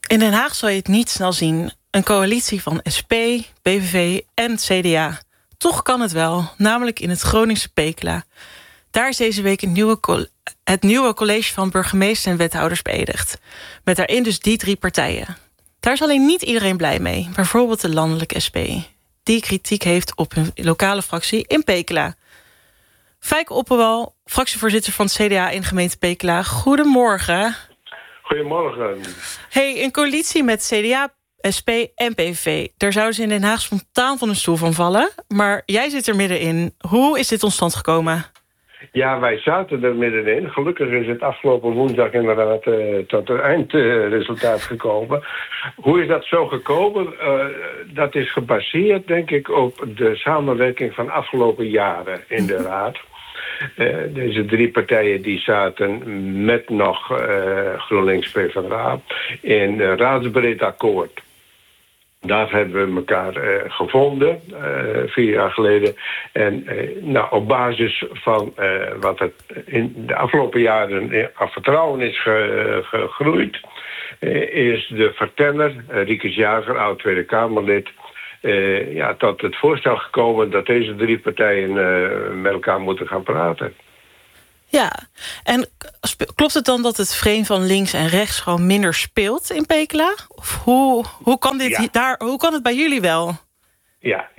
In Den Haag zal je het niet snel zien. Een coalitie van SP, PVV en CDA. Toch kan het wel, namelijk in het Groningse Pekela. Daar is deze week het nieuwe college van burgemeester en wethouders beëdigd. Met daarin dus die 3 partijen. Daar is alleen niet iedereen blij mee. Bijvoorbeeld de landelijke SP. Die kritiek heeft op hun lokale fractie in Pekela. Fijke Opperwal, fractievoorzitter van het CDA in de gemeente Pekela. Goedemorgen. Goedemorgen. Hey, een coalitie met CDA, SP en PVV. Daar zouden ze in Den Haag spontaan van hun stoel van vallen. Maar jij zit er middenin. Hoe is dit tot stand gekomen? Ja, wij zaten er middenin. Gelukkig is het afgelopen woensdag inderdaad tot het eindresultaat gekomen. Hoe is dat zo gekomen? Dat is gebaseerd, denk ik, op de samenwerking van afgelopen jaren in de Raad. Deze 3 partijen die zaten met nog GroenLinks PvdA in raadsbreed akkoord. Daar hebben we elkaar gevonden, 4 jaar geleden. En op basis van wat het in de afgelopen jaren aan vertrouwen is gegroeid, is de verteller, Rieke Jager, oud Tweede Kamerlid, tot het voorstel gekomen dat deze 3 partijen met elkaar moeten gaan praten. Ja, en klopt het dan dat het vreemd van links en rechts gewoon minder speelt in Pekela? Of hoe kan dit hoe kan het bij jullie wel? Ja.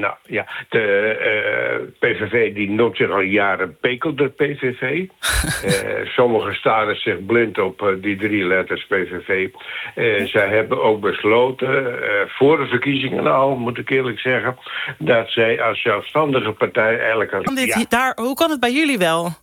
De PVV die noemt zich al jaren pekelder PVV. Sommigen staren zich blind op die 3 letters PVV. Zij hebben ook besloten, voor de verkiezingen al, moet ik eerlijk zeggen, dat zij als zelfstandige partij eigenlijk hoe kan het bij jullie wel?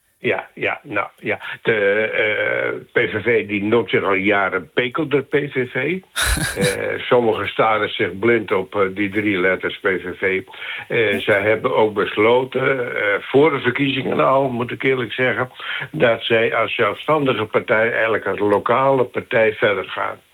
De PVV die noemt zich al jaren pekelder PVV. Sommigen staren zich blind op die 3 letters PVV. Zij hebben ook besloten, voor de verkiezingen al, moet ik eerlijk zeggen, dat zij als zelfstandige partij eigenlijk als lokale partij verder gaan.